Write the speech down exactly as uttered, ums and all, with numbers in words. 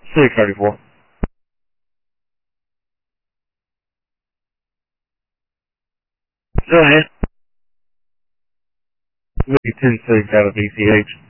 six thirty-four. Go ahead. Two six out of B C H.